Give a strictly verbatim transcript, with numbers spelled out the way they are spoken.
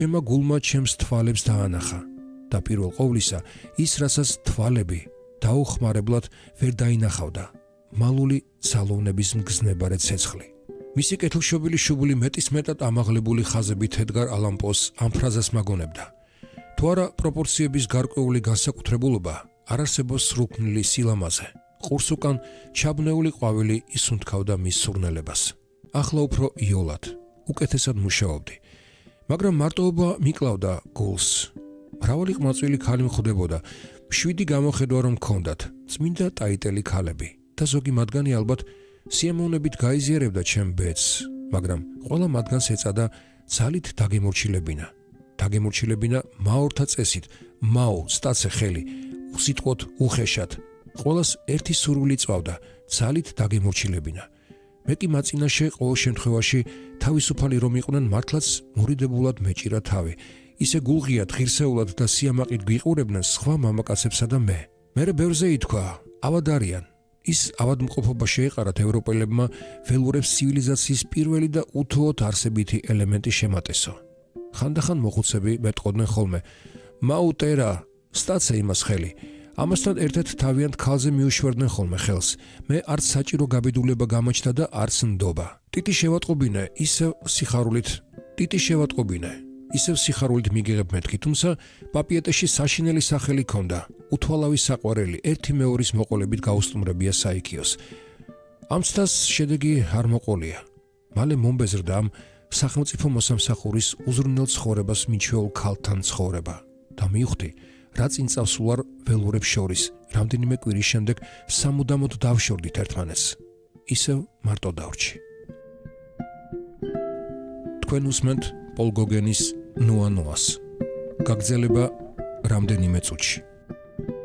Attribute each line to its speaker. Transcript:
Speaker 1: ემა გულმა ჩემს თვალებს დაანახა და პირველ ყოვლისა ის რასაც თვალები დაუხმარებლად ვერ დაინახავდა მალული სალოვნების მგზნებარე ცეცხლი. მისი კეთილშობილი შუბლი მეტისმეტად ამაღლებული ხაზებით ედგარ ალან პოს ამ ფრაზას მაგონებდა. თუ არა პროპორციების გარკვეული განსაკუთრებულობა არ არსებობს სრულქმნილი სილამაზე. ყურს უკან ჩაბნეული ყვავილი ისუნთქავდა მის სურნელებას. ახლა უფრო იოლად, უკეთესად მუშაობდი. მაგრამ მარტოობა მიკლავდა გულს. მრავალი ყმაწვილი ქალი მხვდებოდა, შვიდი გამოხედვა რომ მქონდათ, წმინდა ტაიტელი ქალები და ზოგი მათგანი ალბათ სიამოვნებით გაიზიარებდა ჩემ ბედს, მაგრამ ყველა მათგანს ეწადა ძალით დაგემორჩილებინა. დაგემორჩილებინა მაორთა წესით, მაო სტაცე ხელი, უსიტყვოდ უხეშად. ყველას ერთი სურვილი წვავდა, ძალით დაგემორჩილებინა. მე კი მაწინაშე ყოველ შემთხვევაში თავისუფალი რომ იყვნენ მართლაც მორიდებულად მეჭირა თავი. ისე გულღიად, ღირსეულად და სიამაყით გვიყურებდნენ სხვა მამაკაცებსა და მე. მერე ბევრზე ითქვა, ავადარიან. ის ავადმყოფობა შეეყარათ ევროპელებმა ველურებს ცივილიზაციის პირველი და უთუოდ არსებითი ელემენტი შემატესო. ხანდახან მოხუცები მეტყოდნენ ხოლმე, მაუტერა, სტაცე იმას ხელი. ამასთან ერთად თავიანთ ქალზე მიუშვერდნენ ხოლმე ხელს. მე არც საჭირო გაბედულება გამაჩნდა და არც ნდობა. ტიტი შევატყობინე, ისევ სიხარულით, ტიტი შევატყობინე. ისევ სიხარულით მიგიღებ მეთქი, თუმცა პაპიეტეში საშინელი სახელი ქონდა. უთვალავი საყვარელი, ერთი მეორის მოყოლებით გაუსტუმრებია საიქიოს. ამ ცდას შედეგი არ მოყოლია. მალე მომბეზრდა ამ სახელმწიფო მოსამსახურის უზრუნელ ცხოვრებას მიჩვეულ ქალთან ცხოვრება და მივხვდი, რა წინ წავსულ არ ველურებს შორის, რამდენიმე კვირის შემდეგ სამუდამოდ დავშორდით ერთმანეთს. ისევ მარტო დავრჩი. თქვენ უსმენთ პოლ გოგენის ნოა ნოას. გაგრძელება რამდენიმე წუთში.